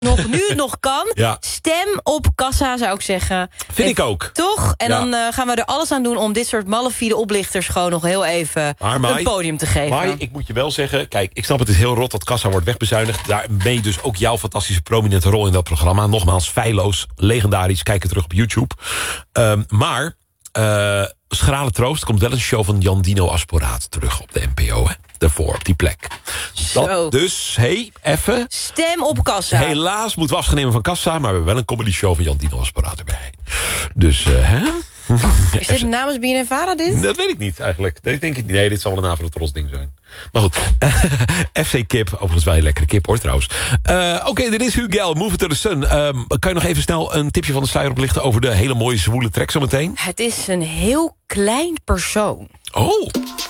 nu het nog kan. Ja. Stem op kassa, zou ik zeggen. Vind ik ook. Toch? En dan gaan we er alles aan doen om dit soort malafide oplichters gewoon nog heel even een podium te geven. Maar ik moet je wel zeggen, kijk, ik snap het is heel rot dat kassa wordt wegbezuinigd. Daarmee dus ook jouw fantastische prominente rol in dat programma. Nogmaals, feilloos, legendarisch, kijk het terug op YouTube. Maar schrale troost, komt wel een show van Jan Dino Asporaat terug op de NPO, hè? Daarvoor, op die plek. Dus, even. Stem op kassa. Helaas moeten we afscheid nemen van kassa, maar we hebben wel een comedy show van Jan Dino Asporaat erbij. Dus, hè? Is dit namens BNNVARA dit? Dat weet ik niet eigenlijk. Denk ik niet. Nee, dit zal wel een avond het Tros ding zijn. Maar goed. FC Kip. Overigens wel een lekkere kip hoor trouwens. Oké, dit is Huguel. Move it to the sun. Kan je nog even snel een tipje van de sluier oplichten over de hele mooie zwoele track zometeen? Het is een heel klein persoon. Oh.